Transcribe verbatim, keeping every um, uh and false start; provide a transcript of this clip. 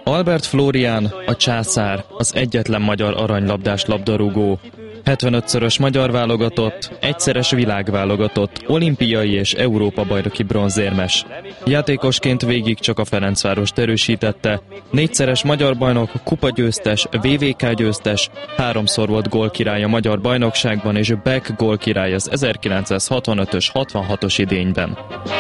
Albert Flórián, a császár, az egyetlen magyar aranylabdás labdarúgó. hetvenötszörös magyar válogatott, egyszeres világválogatott, olimpiai és Európa-bajnoki bronzérmes. Játékosként végig csak a Ferencvárost erősítette, négyszeres magyar bajnok, kupagyőztes, vé vé ká győztes, háromszor volt gólkirály a magyar bajnokságban és back gólkirály az ezerkilencszázhatvanötös hatvanhatos idényben.